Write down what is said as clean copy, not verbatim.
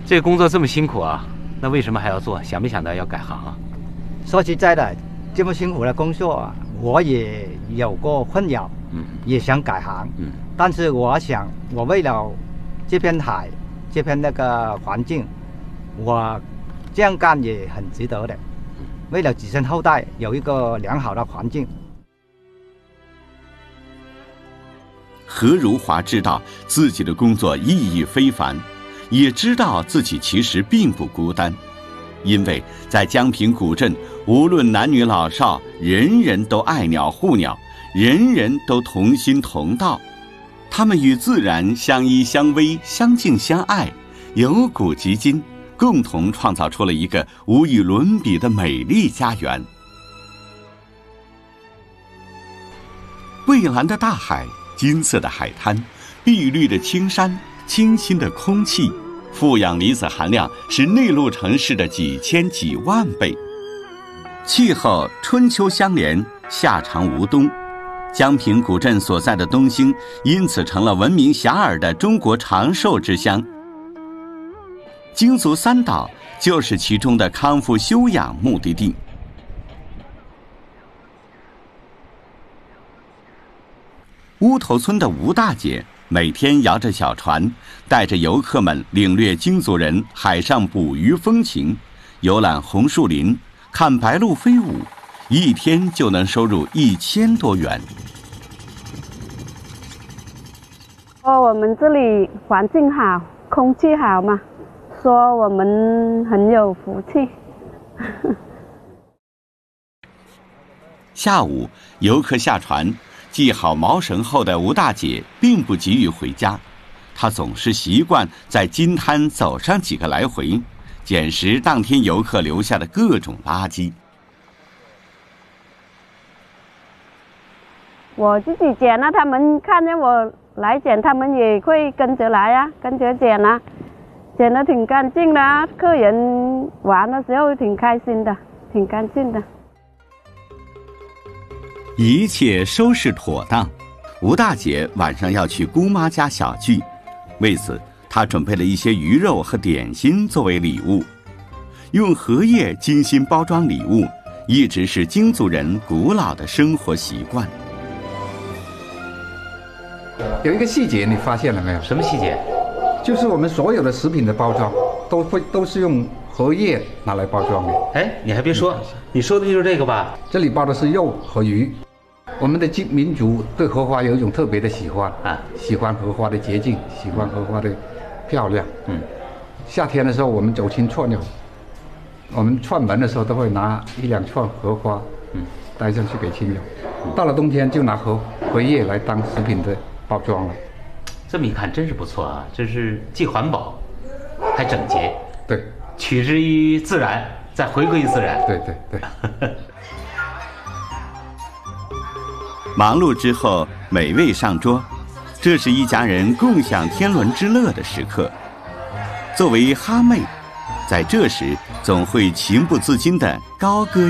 这个工作这么辛苦啊，那为什么还要做？想没想到要改行啊？ 说实在的，这么辛苦的工作，我也有过困扰，也想改行，但是我想，我为了这片海，这片那个环境，我这样干也很值得的。为了子孙后代有一个良好的环境。 何如华知道自己的工作意义非凡，也知道自己其实并不孤单，因为在江平古镇，无论男女老少，人人都爱鸟护鸟，人人都同心同道。他们与自然相依相偎，相敬相爱，由古及今，共同创造出了一个无与伦比的美丽家园。蔚蓝的大海，金色的海滩，碧绿的青山，清新的空气，负氧离子含量是内陆城市的几千几万倍。气候春秋相连，夏长无冬。江平古镇所在的东兴因此成了闻名遐迩的中国长寿之乡。京足三岛就是其中的康复休养目的地。乌头村的吴大姐每天摇着小船，带着游客们领略京族人海上捕鱼风情，游览红树林，看白鹭飞舞，一天就能收入1000多元。 我们这里环境好，空气好嘛，说我们很有福气。 下午，游客下船，系好锚绳后的吴大姐并不急于回家，她总是习惯在金滩走上几个来回，捡拾当天游客留下的各种垃圾。 我自己捡了，他们看见我来捡，他们也会跟着来啊，跟着捡啊，捡得挺干净的啊，客人玩的时候挺开心的，挺干净的。 一切收拾妥当，吴大姐晚上要去姑妈家小聚，为此她准备了一些鱼肉和点心作为礼物。用荷叶精心包装礼物，一直是京族人古老的生活习惯。 有一个细节你发现了没有？ 什么细节？ 就是我们所有的食品的包装都是用荷叶拿来包装的。 哎，你还别说，你说的就是这个吧？ 这里包的是肉和鱼。我们的民族对荷花有一种特别的喜欢啊，喜欢荷花的洁净，喜欢荷花的漂亮。夏天的时候我们走亲串友，我们串门的时候都会拿1-2串荷花，带上去给亲友。到了冬天就拿荷叶来当食品的包装了。 这么一看真是不错啊，这是既环保还整洁。 对， 取之于自然，再回归于自然。 对对对。 忙碌之后，美味上桌，这是一家人共享天伦之乐的时刻。作为哈妹，在这时总会情不自禁地高歌